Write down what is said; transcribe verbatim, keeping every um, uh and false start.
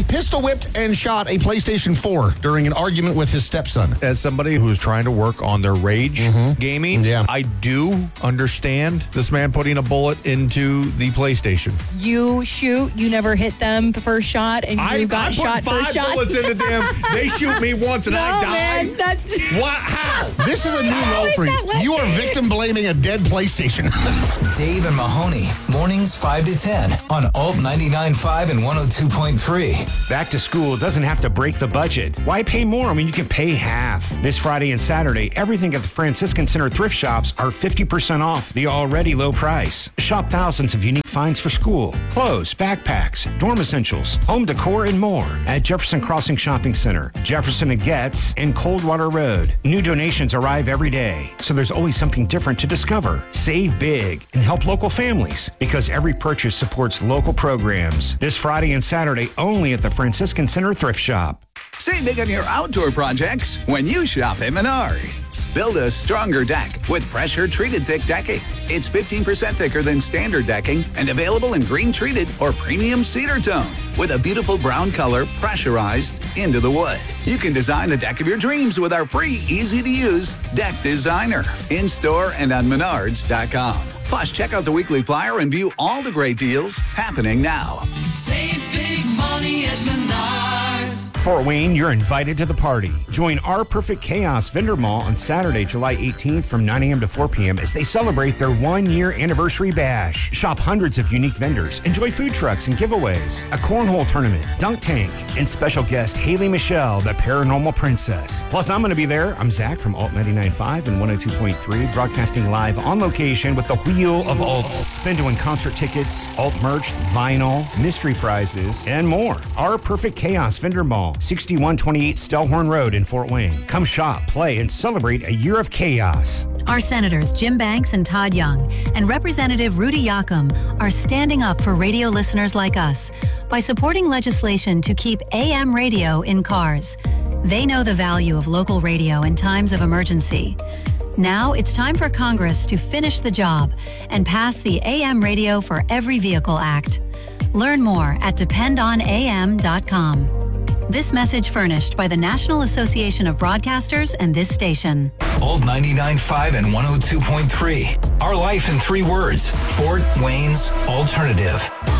he pistol whipped and shot a PlayStation four during an argument with his stepson. As somebody who's trying to work on their rage Mhm. gaming, Yeah. I do understand this man putting a bullet into the PlayStation. You shoot, you never hit them the first shot, and you I, got I put shot five first shot. bullets into them. They shoot me once and no, I die. man, that's What? How? This is a new low is for you. that what- You are victim blaming a dead PlayStation. Dave and Mahoney, mornings five to ten on Alt ninety-nine point five and one oh two point three. Back to school doesn't have to break the budget. Why pay more? I mean, you can pay half. This Friday and Saturday, everything at the Franciscan Center thrift shops are fifty percent off the already low price. Shop thousands of unique finds for school, clothes, backpacks, dorm essentials, home decor, and more at Jefferson Crossing Shopping Center, Jefferson and Getz, and Coldwater Road. New donations arrive every day, so there's always something different to discover. Save big and help local families because every purchase supports local programs. This Friday and Saturday only at the Franciscan Center Thrift Shop. Save big on your outdoor projects when you shop at Menards. Build a stronger deck with pressure-treated thick decking. It's fifteen percent thicker than standard decking and available in green-treated or premium cedar tone with a beautiful brown color pressurized into the wood. You can design the deck of your dreams with our free, easy-to-use Deck Designer in-store and on menards dot com. Plus, check out the weekly flyer and view all the great deals happening now. Save big money at Menards. Fort Wayne, you're invited to the party. Join Our Perfect Chaos Vendor Mall on Saturday, July eighteenth from nine a.m. to four p.m. as they celebrate their one-year anniversary bash. Shop hundreds of unique vendors, enjoy food trucks and giveaways, a cornhole tournament, dunk tank, and special guest Haley Michelle, the paranormal princess. Plus, I'm going to be there. I'm Zach from Alt ninety-nine point five and one oh two point three, broadcasting live on location with the Wheel of Alt. Spin to win concert tickets, Alt merch, vinyl, mystery prizes, and more. Our Perfect Chaos Vendor Mall, sixty-one twenty-eight Stellhorn Road in Fort Wayne. Come shop, play, and celebrate a year of chaos. Our senators Jim Banks and Todd Young and Representative Rudy Yakum are standing up for radio listeners like us by supporting legislation to keep A M radio in cars. They know the value of local radio in times of emergency. Now it's time for Congress to finish the job and pass the A M Radio for Every Vehicle Act. Learn more at depend on A M dot com. This message furnished by the National Association of Broadcasters and this station. Alt ninety-nine point five and one oh two point three. Our life in three words. Fort Wayne's Alternative.